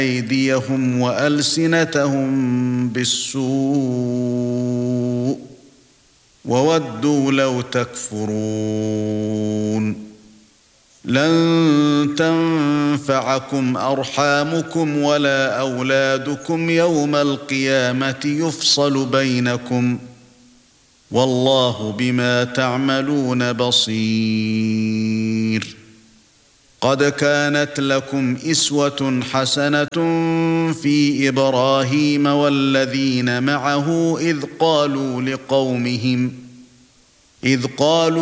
أيديهم وألسنتهم بالسوء وودوا لو تكفرون لن تنفعكم أرحامكم ولا أولادكم يوم القيامة يفصل بينكم والله بما تعملون بصير قد كانت لكم أسوة حسنة في إبراهيم والذين معه إذ قالوا